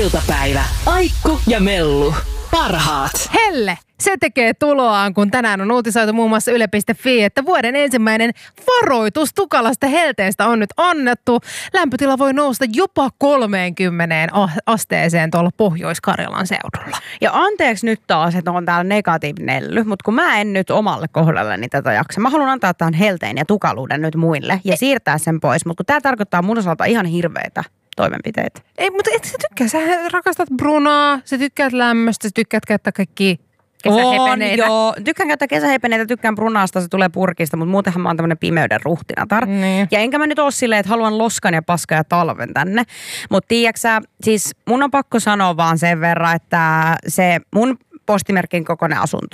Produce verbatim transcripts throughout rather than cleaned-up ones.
iltapäivä. Aikku ja Mellu. Parhaat. Helle! Se tekee tuloaan, kun tänään on uutisoitu muun muassa yle piste fi, että vuoden ensimmäinen varoitus tukalasta helteestä on nyt annettu. Lämpötila voi nousta jopa kolmeenkymmeneen asteeseen tuolla Pohjois-Karjalan seudulla. Ja anteeksi nyt taas, että on täällä negatiivinen Elly, mutta kun mä en nyt omalle kohdalleni tätä jaksa. Mä haluan antaa tämän helteen ja tukaluuden nyt muille ja siirtää sen pois, mutta kun tää tarkoittaa mun osalta ihan hirveitä toimenpiteitä. Ei, mutta et sä tykkää. Sä rakastat brunaa, sä tykkäät lämmöstä, sä tykkäät käyttää kaikki kesähepeneitä. On, joo. Tykkään käyttää kesähepeneitä, tykkään brunaasta, se tulee purkista, mutta muutenhan mä oon tämmönen pimeyden ruhtinatar. Niin. Ja enkä mä nyt oo silleen, että haluan loskan ja paskan ja talven tänne. Mutta tiiäksä, siis mun on pakko sanoa vaan sen verran, että se mun postimerkin kokoinen asunto.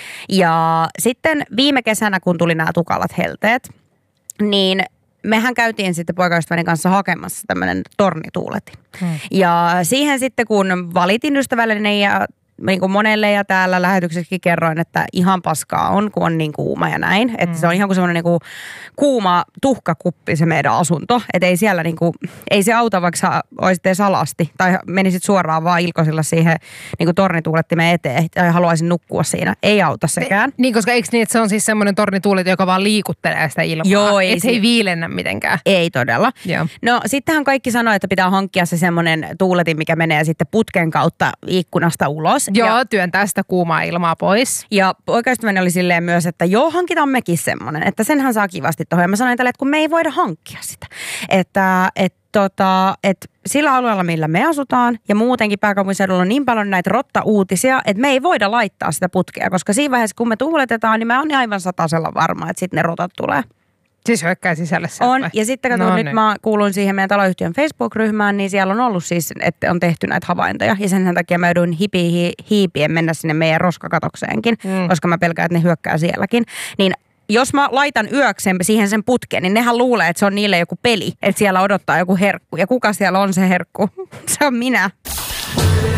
Ja sitten viime kesänä, kun tuli nämä tukalat helteet, niin mehän käytiin sitten poikaystäväni kanssa hakemassa tämmöinen tornituuleti. Hmm. Ja siihen sitten kun valitin ystävälleni ja niin kuin monelle ja täällä lähetyksessäkin kerroin, että ihan paskaa on, kun on niin kuuma ja näin. Että hmm. se on ihan kuin semmoinen niin kuin kuuma tuhkakuppi se meidän asunto. Että ei siellä niin kuin, ei se auta, vaikka sä olisit edes alasti tai menisit suoraan vaan ilkosilla siihen niin kuin tornituulettimen eteen ja haluaisin nukkua siinä. Ei auta sekään. Niin, koska eikö niin, että se on siis semmoinen tornituuletin, joka vaan liikuttelee sitä ilmaa? Joo, ei. Että se ei viilennä mitenkään. Ei todella. Joo. No sittenhän kaikki sanoo, että pitää hankkia se semmoinen tuuletin, mikä menee sitten putken kautta ikkunasta ulos. Joo, ja työntää sitä kuumaa ilmaa pois. Ja poikaystäväni oli silleen myös, että joo, hankitaan mekin semmoinen, että senhän saa kivasti tuohon. Ja mä sanoin tälle, että kun me ei voida hankkia sitä. Että et, tota, et sillä alueella, millä me asutaan ja muutenkin pääkaupunkiseudulla on niin paljon näitä rotta-uutisia, että me ei voida laittaa sitä putkea. Koska siinä vaiheessa, kun me tuuletetaan, niin mä oon aivan satasella varma, että sitten ne rotat tulee. Siis hyökkää sisälle sen On, vai? ja sitten kato, no, nyt niin. mä kuulun siihen meidän taloyhtiön Facebook-ryhmään, niin siellä on ollut siis, että on tehty näitä havaintoja. Ja sen takia mä joudun hipi, hiipien mennä sinne meidän roskakatokseenkin, mm. koska mä pelkään, että ne hyökkää sielläkin. Niin jos mä laitan yökseen siihen sen putkeen, niin nehän luulee, että se on niille joku peli, että siellä odottaa joku herkku. Ja kuka siellä on se herkku? Se on minä.